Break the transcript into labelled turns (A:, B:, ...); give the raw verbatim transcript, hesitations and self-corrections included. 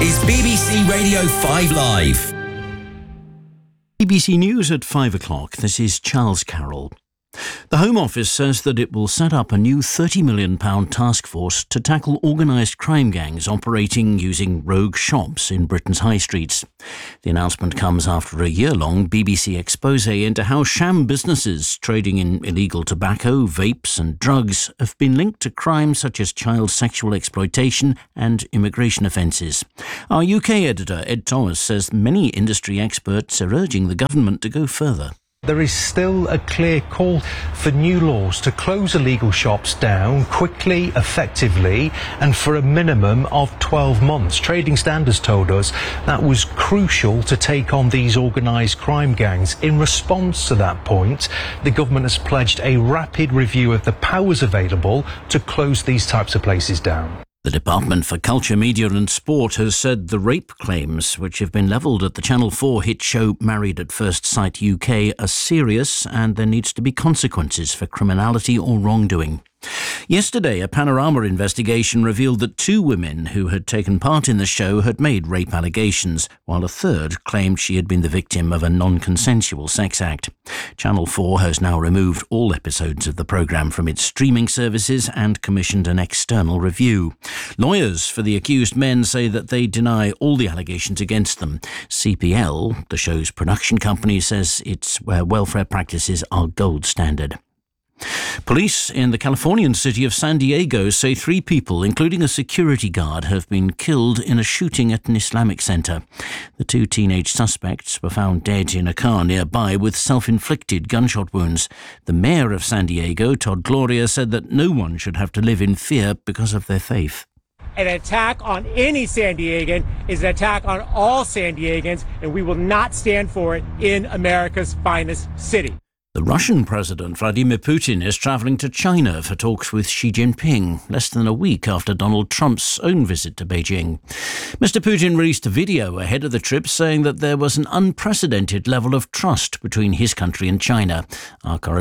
A: is B B C Radio five Live.
B: B B C News at five o'clock. This is Charles Carroll. The Home Office says that it will set up a new thirty million pounds task force to tackle organised crime gangs operating using rogue shops in Britain's high streets. The announcement comes after a year-long B B C expose into how sham businesses trading in illegal tobacco, vapes and drugs have been linked to crimes such as child sexual exploitation and immigration offences. Our U K editor, Ed Thomas, says many industry experts are urging the government to go further.
C: There is still a clear call for new laws to close illegal shops down quickly, effectively, and for a minimum of twelve months. Trading Standards told us that was crucial to take on these organised crime gangs. In response to that point, the government has pledged a rapid review of the powers available to close these types of places down.
B: The Department for Culture, Media and Sport has said the rape claims which have been levelled at the Channel four hit show Married at First Sight U K are serious and there needs to be consequences for criminality or wrongdoing. Yesterday, a Panorama investigation revealed that two women who had taken part in the show had made rape allegations, while a third claimed she had been the victim of a non-consensual sex act. Channel four has now removed all episodes of the programme from its streaming services and commissioned an external review. Lawyers for the accused men say that they deny all the allegations against them. C P L, the show's production company, says its uh, welfare practices are gold standard. Police in the Californian city of San Diego say three people, including a security guard, have been killed in a shooting at an Islamic center. The two teenage suspects were found dead in a car nearby with self-inflicted gunshot wounds. The mayor of San Diego, Todd Gloria, said that no one should have to live in fear because of their faith.
D: An attack on any San Diegan is an attack on all San Diegans, and we will not stand for it in America's finest city.
B: The Russian President Vladimir Putin is travelling to China for talks with Xi Jinping, less than a week after Donald Trump's own visit to Beijing. Mister Putin released a video ahead of the trip saying that there was an unprecedented level of trust between his country and China. Our